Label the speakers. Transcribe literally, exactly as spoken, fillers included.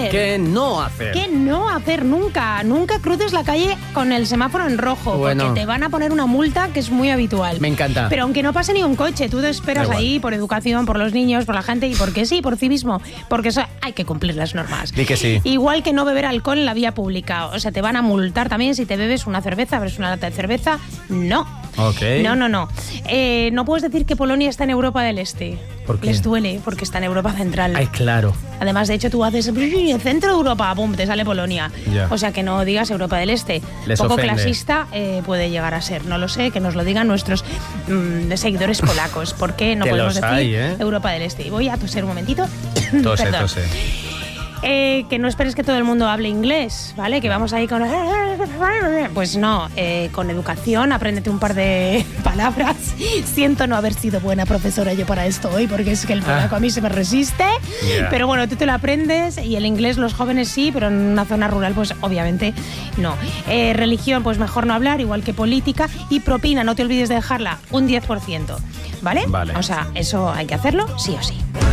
Speaker 1: hacer?
Speaker 2: ¿Qué no hacer?
Speaker 1: ¿Qué no hacer nunca? Nunca cruces la calle con el semáforo en rojo,
Speaker 2: bueno.
Speaker 1: porque te van a poner una multa que es muy habitual.
Speaker 2: Me encanta.
Speaker 1: Pero aunque no pase ni un coche, tú te esperas ahí por educación, por los niños, por la gente, y porque sí, por civismo, porque eso hay que cumplir las normas.
Speaker 2: Di que sí.
Speaker 1: Igual que no beber alcohol en la vía pública. O sea, te van a multar también si te bebes una cerveza, bebes una lata de cerveza. No.
Speaker 2: Okay.
Speaker 1: No, no, no. Eh, no puedes decir que Polonia está en Europa del Este.
Speaker 2: ¿Por qué?
Speaker 1: Les duele, porque está en Europa Central.
Speaker 2: Ay, claro.
Speaker 1: Además, de hecho, tú haces el centro de Europa, pum, te sale Polonia.
Speaker 2: Ya.
Speaker 1: O sea, que no digas Europa del Este.
Speaker 2: Les
Speaker 1: Poco
Speaker 2: ofende.
Speaker 1: clasista eh, puede llegar a ser. No lo sé, que nos lo digan nuestros mmm, seguidores polacos. ¿Por qué no
Speaker 2: Que
Speaker 1: podemos
Speaker 2: los
Speaker 1: decir
Speaker 2: hay, ¿eh?
Speaker 1: Europa del Este? Y voy a toser un momentito.
Speaker 2: Tose,
Speaker 1: Perdón.
Speaker 2: tose.
Speaker 1: Eh, que no esperes que todo el mundo hable inglés, ¿vale? Que vamos ahí con... Pues no, eh, con educación, apréndete un par de palabras. Siento no haber sido buena profesora yo para esto hoy, porque es que el polaco a mí se me resiste.
Speaker 2: Yeah.
Speaker 1: Pero bueno, tú te lo aprendes, y el inglés los jóvenes sí, pero en una zona rural pues obviamente no. Eh, religión, pues mejor no hablar, igual que política. Y propina, no te olvides de dejarla, un diez por ciento, ¿vale?
Speaker 2: Vale.
Speaker 1: O sea, eso hay que hacerlo sí o sí.